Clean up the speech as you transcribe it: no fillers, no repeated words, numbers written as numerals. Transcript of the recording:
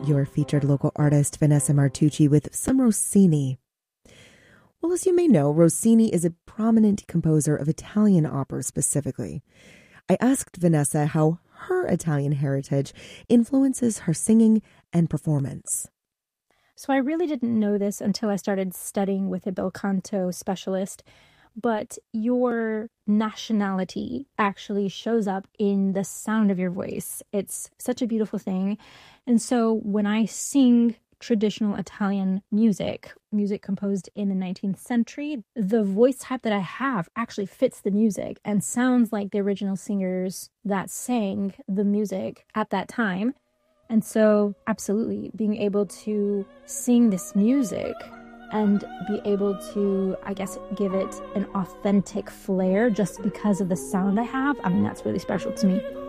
your featured local artist, Vanessa Martucci, with some Rossini. Well, as you may know, Rossini is a prominent composer of Italian opera specifically. I asked Vanessa how her Italian heritage influences her singing and performance. So I really didn't know this until I started studying with a bel canto specialist, but your nationality actually shows up in the sound of your voice. It's such a beautiful thing. And so when I sing traditional Italian music composed in the 19th century, the voice type that I have actually fits the music and sounds like the original singers that sang the music at that time. And so, absolutely, being able to sing this music and be able to, I guess, give it an authentic flair just because of the sound I have, I mean, that's really special to me.